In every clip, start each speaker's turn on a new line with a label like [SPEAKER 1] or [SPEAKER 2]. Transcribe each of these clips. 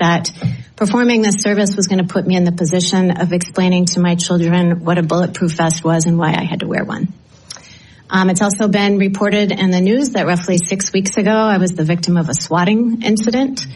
[SPEAKER 1] that performing this service was going to put me in the position of explaining to my children what a bulletproof vest was and why I had to wear one. It's also been reported in the news that roughly 6 weeks ago, I was the victim of a swatting incident.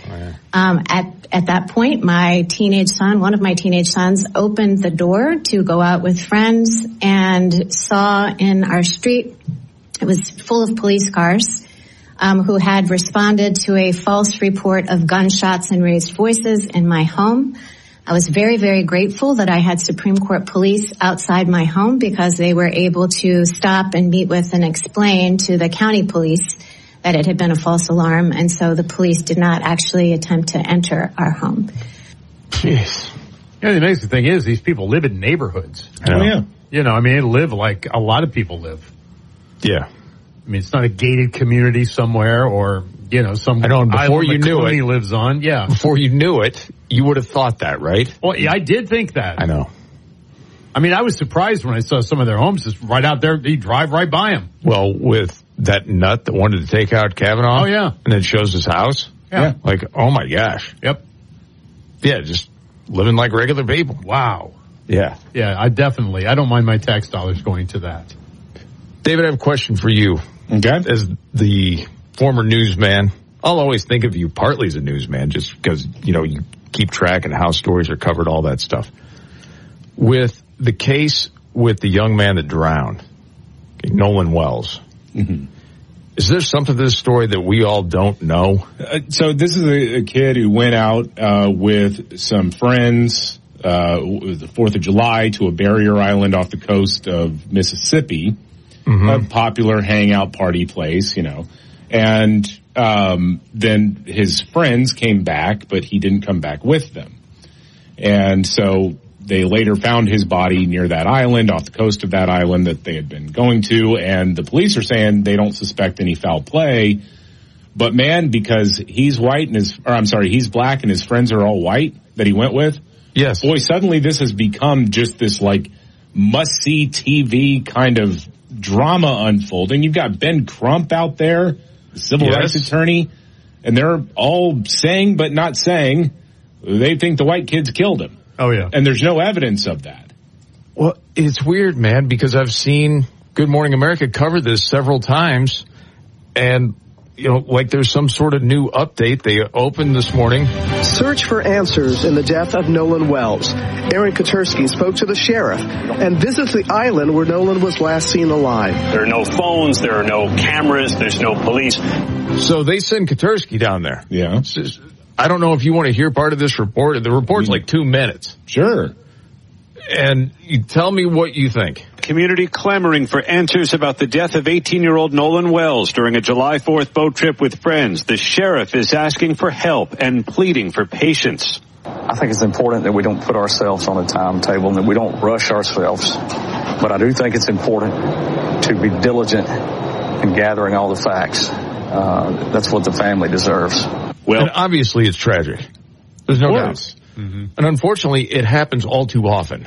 [SPEAKER 1] At that point, one of my teenage sons, opened the door to go out with friends and saw in our street, it was full of police cars, who had responded to a false report of gunshots and raised voices in my home. I was very, very grateful that I had Supreme Court police outside my home because they were able to stop and meet with and explain to the county police that it had been a false alarm, and so the police did not actually attempt to enter our home.
[SPEAKER 2] Jeez. The amazing thing is these people live in neighborhoods.
[SPEAKER 3] Oh, yeah.
[SPEAKER 2] They live like a lot of people live.
[SPEAKER 3] Yeah.
[SPEAKER 2] I mean, it's not a gated community somewhere or, some
[SPEAKER 3] island
[SPEAKER 2] before you knew
[SPEAKER 3] it,
[SPEAKER 2] lives on. Yeah.
[SPEAKER 3] Before you knew it, you would have thought that, right?
[SPEAKER 2] Well, yeah, I did think that.
[SPEAKER 3] I know.
[SPEAKER 2] I mean, I was surprised when I saw some of their homes just right out there. You drive right by them.
[SPEAKER 3] Well, with that nut that wanted to take out Kavanaugh.
[SPEAKER 2] Oh, yeah.
[SPEAKER 3] And then shows his house.
[SPEAKER 2] Yeah.
[SPEAKER 3] Like, oh, my gosh.
[SPEAKER 2] Yep.
[SPEAKER 3] Yeah, just living like regular people.
[SPEAKER 2] Wow.
[SPEAKER 3] Yeah.
[SPEAKER 2] Yeah, I don't mind my tax dollars going to that.
[SPEAKER 3] David, I have a question for you.
[SPEAKER 4] Okay.
[SPEAKER 3] As the former newsman, I'll always think of you partly as a newsman just because, you keep track of how stories are covered, all that stuff. With the case with the young man that drowned, Nolan Wells, is there something to this story that we all don't know?
[SPEAKER 4] So this is a kid who went out with some friends the 4th of July to a barrier island off the coast of Mississippi. A popular hangout party place, and then his friends came back, but he didn't come back with them. And so they later found his body near that island, off the coast of that island that they had been going to, and the police are saying they don't suspect any foul play. But man, because he's he's black and his friends are all white that he went with.
[SPEAKER 3] Yes.
[SPEAKER 4] Boy, suddenly this has become just this must-see TV kind of drama unfolding. You've got Ben Crump out there, the civil rights attorney, and they're all saying but not saying they think the white kids killed him.
[SPEAKER 2] Oh, yeah.
[SPEAKER 4] And there's no evidence of that.
[SPEAKER 3] Well, it's weird, man, because I've seen Good Morning America cover this several times, and there's some sort of new update. They opened this morning.
[SPEAKER 5] Search for answers in the death of Nolan Wells. Aaron Katersky spoke to the sheriff and visits the island where Nolan was last seen alive.
[SPEAKER 6] There are no phones, there are no cameras, there's no police.
[SPEAKER 3] So they send Katersky down there.
[SPEAKER 4] Yeah.
[SPEAKER 3] I don't know if you want to hear part of this report. The report's 2 minutes.
[SPEAKER 4] Sure.
[SPEAKER 3] And you tell me what you think.
[SPEAKER 6] Community clamoring for answers about the death of 18-year-old Nolan Wells during a July 4th boat trip with friends. The sheriff is asking for help and pleading for patience.
[SPEAKER 7] I think it's important that we don't put ourselves on a timetable and that we don't rush ourselves. But I do think it's important to be diligent in gathering all the facts. That's what the family deserves.
[SPEAKER 3] Well, and obviously it's tragic. There's no doubt. And unfortunately, it happens all too often.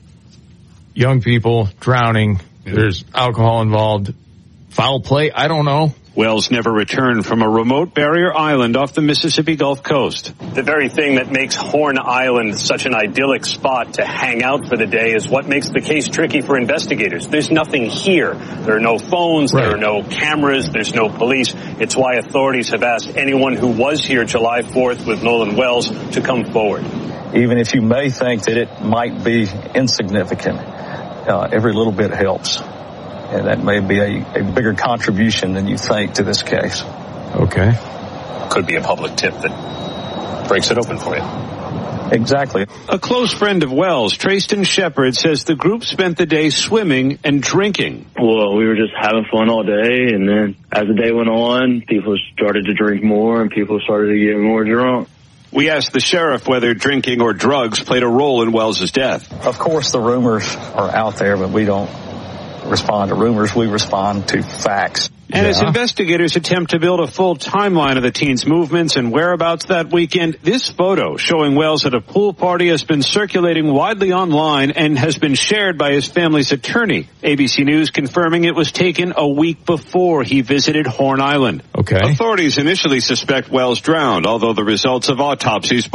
[SPEAKER 3] Young people drowning. There's alcohol involved. Foul play, I don't know.
[SPEAKER 6] Wells never returned from a remote barrier island off the Mississippi Gulf Coast. The very thing that makes Horn Island such an idyllic spot to hang out for the day is what makes the case tricky for investigators. There's nothing here. There are no phones, there are no cameras, there's no police. It's why authorities have asked anyone who was here July 4th with Nolan Wells to come forward.
[SPEAKER 7] Even if you may think that it might be insignificant, every little bit helps. And that may be a bigger contribution than you think to this case.
[SPEAKER 3] Okay.
[SPEAKER 6] Could be a public tip that breaks it open for you.
[SPEAKER 7] Exactly.
[SPEAKER 6] A close friend of Wells, Trayston Shepard, says the group spent the day swimming and drinking.
[SPEAKER 8] Well, we were just having fun all day, and then as the day went on, people started to drink more, and people started to get more drunk.
[SPEAKER 6] We asked the sheriff whether drinking or drugs played a role in Wells' death.
[SPEAKER 7] Of course, the rumors are out there, but we don't respond to rumors. We respond to facts.
[SPEAKER 6] And as investigators attempt to build a full timeline of the teen's movements and whereabouts that weekend, this photo showing Wells at a pool party has been circulating widely online and has been shared by his family's attorney. ABC News confirming it was taken a week before he visited Horn Island.
[SPEAKER 3] Okay.
[SPEAKER 6] Authorities initially suspect Wells drowned, although the results of autopsies